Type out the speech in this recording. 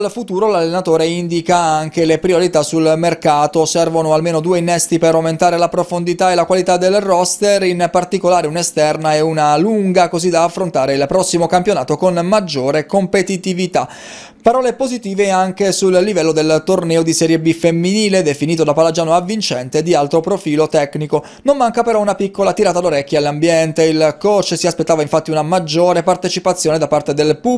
Al futuro l'allenatore indica anche le priorità sul mercato, servono almeno due innesti per aumentare la profondità e la qualità del roster, in particolare un'esterna e una lunga, così da affrontare il prossimo campionato con maggiore competitività. Parole positive anche sul livello del torneo di Serie B femminile, definito da Palagiano avvincente e di alto profilo tecnico. Non manca però una piccola tirata d'orecchie all'ambiente, il coach si aspettava infatti una maggiore partecipazione da parte del pubblico